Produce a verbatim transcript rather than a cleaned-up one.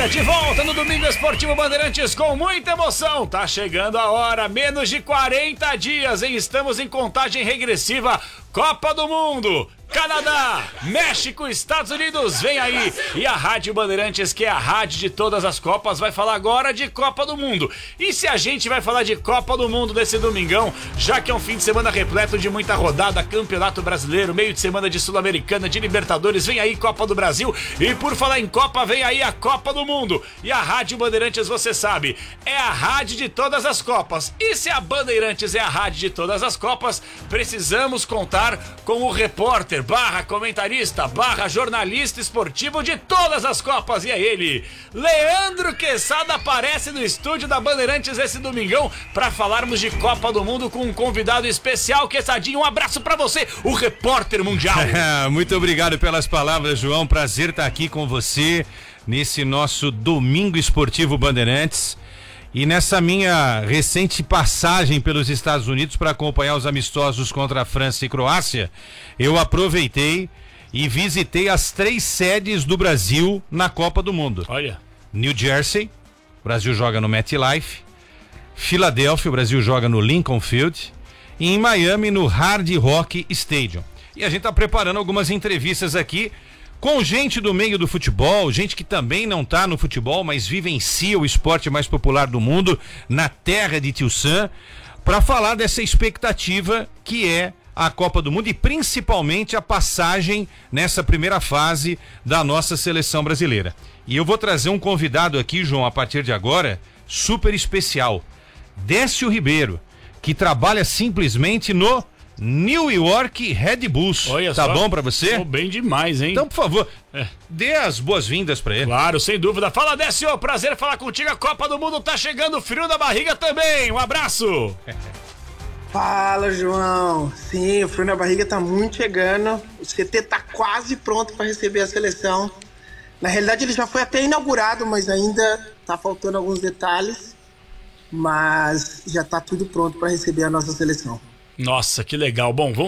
Maravilha, de volta no Domingo Esportivo Bandeirantes com muita emoção. Tá chegando a hora, menos de quarenta dias, hein? Estamos em contagem regressiva. Copa do Mundo, Canadá, México, Estados Unidos, vem aí. E a Rádio Bandeirantes, que é a rádio de todas as Copas, vai falar agora de Copa do Mundo. E se a gente vai falar de Copa do Mundo nesse domingão, já que é um fim de semana repleto de muita rodada, Campeonato Brasileiro, meio de semana de Sul-Americana, de Libertadores, vem aí Copa do Brasil. E por falar em Copa, vem aí a Copa do Mundo. E a Rádio Bandeirantes, você sabe, é a rádio de todas as Copas. E se a Bandeirantes é a rádio de todas as Copas, precisamos contar com o repórter, barra comentarista, barra jornalista esportivo de todas as Copas. E é ele, Leandro Quesada, aparece no estúdio da Bandeirantes esse domingão para falarmos de Copa do Mundo com um convidado especial. Quessadinho, um abraço para você, o repórter mundial. Muito obrigado pelas palavras, João. Prazer estar aqui com você nesse nosso Domingo Esportivo Bandeirantes. E nessa minha recente passagem pelos Estados Unidos para acompanhar os amistosos contra a França e Croácia, eu aproveitei e visitei as três sedes do Brasil na Copa do Mundo. Olha. New Jersey, o Brasil joga no MetLife. Filadélfia, o Brasil joga no Lincoln Field. E em Miami, no Hard Rock Stadium. E a gente está preparando algumas entrevistas aqui com gente do meio do futebol, gente que também não tá no futebol, mas vivencia o esporte mais popular do mundo, na terra de Tio Sam, para falar dessa expectativa que é a Copa do Mundo e principalmente a passagem nessa primeira fase da nossa seleção brasileira. E eu vou trazer um convidado aqui, João, a partir de agora, super especial, Décio Ribeiro, que trabalha simplesmente no New York Red Bulls. Olha tá só. Bom pra você? Tô bem demais, hein? Então, por favor, é. dê as boas-vindas pra ele. Claro, sem dúvida. Fala, Décio, prazer falar contigo. A Copa do Mundo tá chegando, frio na barriga também. Um abraço. Fala, João. Sim, o frio na barriga tá muito chegando. O C T tá quase pronto para receber a seleção. Na realidade, ele já foi até inaugurado, mas ainda tá faltando alguns detalhes. Mas já tá tudo pronto para receber a nossa seleção. Nossa, que legal. Bom, vamos